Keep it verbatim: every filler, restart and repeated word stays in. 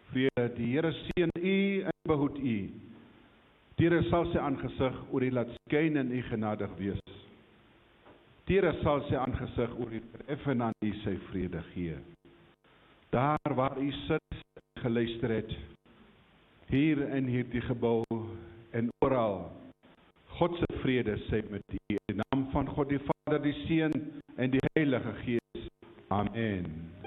Vrede, die Here seën u en behoed u. Die Here sal sy aangesig oor u laat skyn en u genadig wees. Die Here sal sy aangesig oor u verhef en aan u sy vrede gee. Daar waar u sit en geluister het, hier in hierdie gebou en oral, God se vrede sy met u. In die naam van God die Vader, die Seun en die Heilige Gees. Amen.